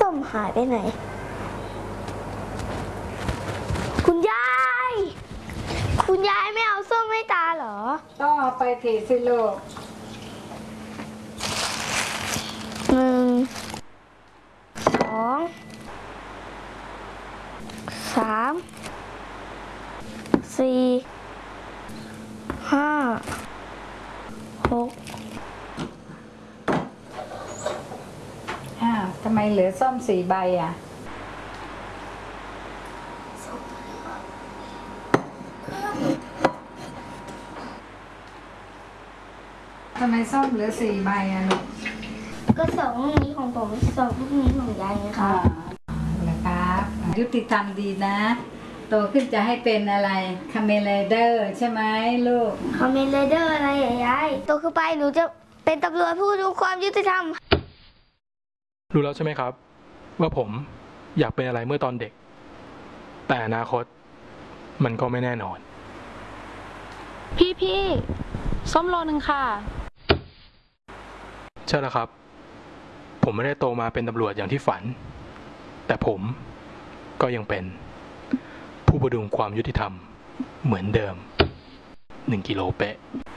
ส้มหายไปไหนคุณยายไม่เอาส้มให้ตาเหรอต้องเอาไปถีสิลูก 1 2 3 4 5 6 ทำไมเหลือส้ม4 ใบอ่ะทำไมส้มเหลือ4 ใบอ่ะลูกก็2 ลูกนี้ของผม2 ลูกนี้ของยายไงคะเหรอครับยุติธรรมดีนะโตขึ้นจะให้เป็นอะไรคาเมเลเดอร์ใช่ไหมลูกคาเมนไรเดอร์อะไรยายโตขึ้นไปหนูจะเป็นตำรวจผู้ดูความยุติธรรมรู้แล้วใช่ไหมครับว่าผมอยากเป็นอะไรเมื่อตอนเด็กแต่อนาคตมันก็ไม่แน่นอนพี่ส้มโลนึงค่ะใช่แล้วครับผมไม่ได้โตมาเป็นตำรวจอย่างที่ฝันแต่ผมก็ยังเป็นผู้ประดุงความยุติธรรมเหมือนเดิม1 กิโลเป๊ะ